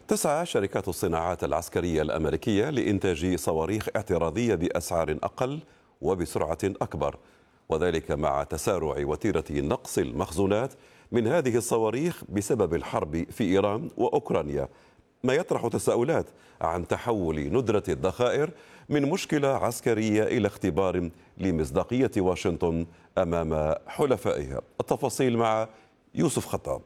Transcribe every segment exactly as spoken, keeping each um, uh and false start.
تسعى شركات الصناعات العسكرية الأمريكية لإنتاج صواريخ اعتراضية بأسعار أقل وبسرعة أكبر، وذلك مع تسارع وتيرة نقص المخزونات من هذه الصواريخ بسبب الحرب في إيران وأوكرانيا، ما يطرح تساؤلات عن تحول ندرة الذخائر من مشكلة عسكرية إلى اختبار لمصداقية واشنطن أمام حلفائها. التفاصيل مع يوسف خطاب.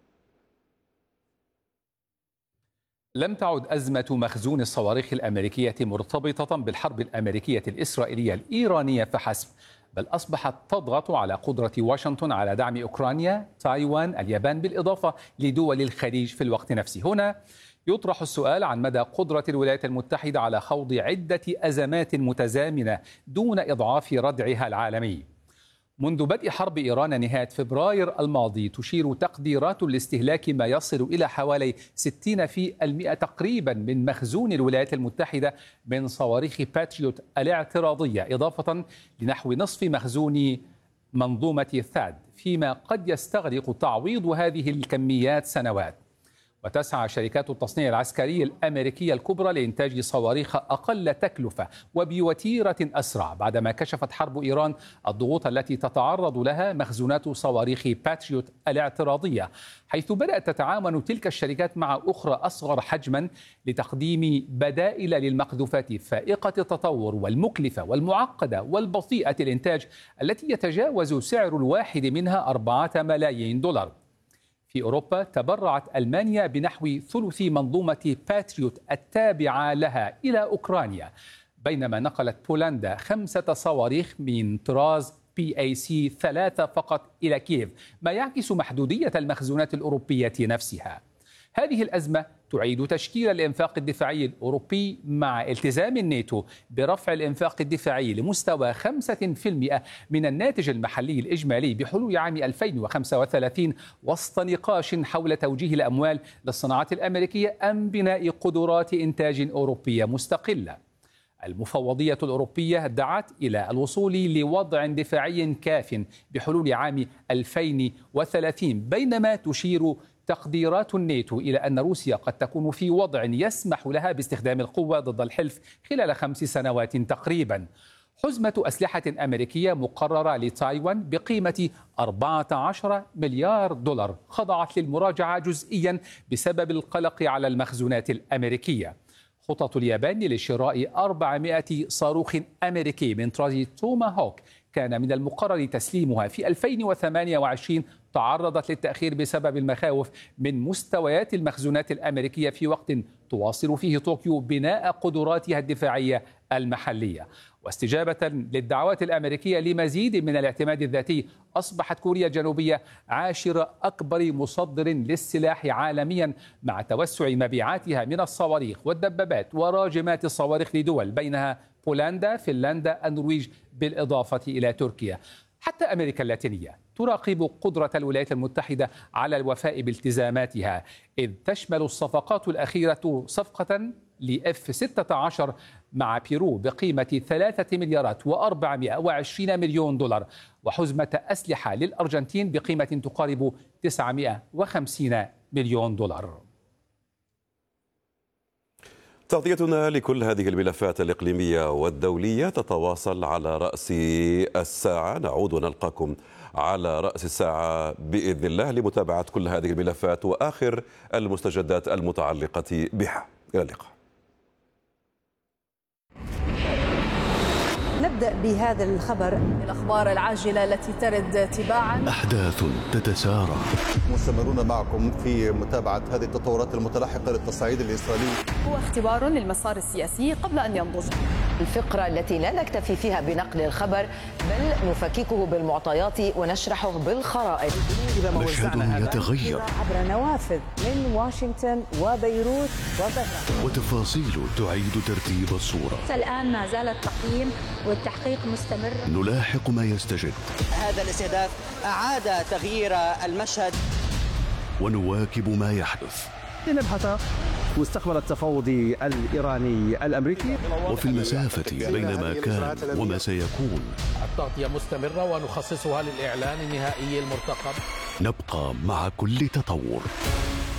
لم تعد أزمة مخزون الصواريخ الأمريكية مرتبطة بالحرب الأمريكية الإسرائيلية الإيرانية فحسب، بل أصبحت تضغط على قدرة واشنطن على دعم أوكرانيا، تايوان، اليابان، بالإضافة لدول الخليج في الوقت نفسه. هنا يطرح السؤال عن مدى قدرة الولايات المتحدة على خوض عدة أزمات متزامنة دون إضعاف ردعها العالمي. منذ بدء حرب إيران نهاية فبراير الماضي تشير تقديرات الاستهلاك ما يصل إلى حوالي ستين بالمئة تقريبا من مخزون الولايات المتحدة من صواريخ باتريوت الاعتراضية، إضافة لنحو نصف مخزون منظومة ثاد، فيما قد يستغرق تعويض هذه الكميات سنوات. وتسعى شركات التصنيع العسكري الأمريكية الكبرى لإنتاج صواريخ أقل تكلفة وبوتيرة أسرع، بعدما كشفت حرب إيران الضغوط التي تتعرض لها مخزونات صواريخ باتريوت الاعتراضية، حيث بدأت تتعاون تلك الشركات مع أخرى أصغر حجما لتقديم بدائل للمقذوفات فائقة التطور والمكلفة والمعقدة والبطيئة الإنتاج التي يتجاوز سعر الواحد منها أربعة ملايين دولار. في أوروبا تبرعت ألمانيا بنحو ثلث منظومة باتريوت التابعة لها إلى أوكرانيا، بينما نقلت بولندا خمسة صواريخ من طراز بي اي سي ثلاثة فقط إلى كييف، ما يعكس محدودية المخزونات الأوروبية نفسها. هذه الأزمة تعيد تشكيل الإنفاق الدفاعي الأوروبي مع التزام الناتو برفع الإنفاق الدفاعي لمستوى خمسة بالمئة من الناتج المحلي الإجمالي بحلول عام ألفين وخمسة وثلاثين، وسط نقاش حول توجيه الأموال للصناعات الأمريكية أم بناء قدرات إنتاج أوروبية مستقلة. المفوضية الأوروبية دعت إلى الوصول لوضع دفاعي كاف بحلول عام ألفين وثلاثين، بينما تشير تقديرات الناتو إلى أن روسيا قد تكون في وضع يسمح لها باستخدام القوة ضد الحلف خلال خمس سنوات تقريبا. حزمة أسلحة أمريكية مقررة لتايوان بقيمة أربعة عشر مليار دولار خضعت للمراجعة جزئيا بسبب القلق على المخزونات الأمريكية. خطط اليابان لشراء أربعمائة صاروخ أمريكي من طراز توماهوك كان من المقرر تسليمها في ألفين وثمانية وعشرين تعرضت للتأخير بسبب المخاوف من مستويات المخزونات الأمريكية في وقت تواصل فيه طوكيو بناء قدراتها الدفاعية المحلية. واستجابة للدعوات الأمريكية لمزيد من الاعتماد الذاتي، أصبحت كوريا الجنوبية عاشر أكبر مصدر للسلاح عالميا، مع توسع مبيعاتها من الصواريخ والدبابات وراجمات الصواريخ لدول بينها بولندا، فنلندا، النرويج، بالإضافة إلى تركيا. حتى أمريكا اللاتينية تراقب قدرة الولايات المتحدة على الوفاء بالتزاماتها، إذ تشمل الصفقات الأخيرة صفقة لإف ستة عشر مع بيرو بقيمة ثلاثة مليارات وأربعمائة وعشرين مليون دولار، وحزمة أسلحة للأرجنتين بقيمة تقارب تسعمائة وخمسين مليون دولار. تغطيتنا لكل هذه الملفات الإقليمية والدولية تتواصل على رأس الساعة. نعود ونلقاكم على رأس الساعة بإذن الله لمتابعة كل هذه الملفات وآخر المستجدات المتعلقة بها. إلى اللقاء. نبدأ بهذا الخبر، الأخبار العاجلة التي ترد تباعا. أحداث تتسارع. مستمرون معكم في متابعة هذه التطورات المتلاحقة للتصعيد الإسرائيلي. هو اختبار للمسار السياسي قبل أن ينضج. الفقرة التي لا نكتفي فيها بنقل الخبر، بل نفككه بالمعطيات ونشرحه بالخرائط. مشهد يتغير عبر نوافذ من واشنطن وبيروت وطهران، وتفاصيل تعيد ترتيب الصورة. الآن ما زال التقييم والتحقيق مستمر. نلاحق ما يستجد. هذا الاستهداف أعاد تغيير المشهد، ونواكب ما يحدث. لنبحث مستقبل التفاوض الإيراني الأمريكي، وفي المسافة بين ما كان وما سيكون. التغطية مستمرة ونخصصها للإعلان النهائي المرتقب. نبقى مع كل تطور.